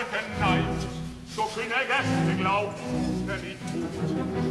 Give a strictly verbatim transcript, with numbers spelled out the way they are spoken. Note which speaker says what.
Speaker 1: geneigt, so kühne Gäste glaubt, wer nicht tut,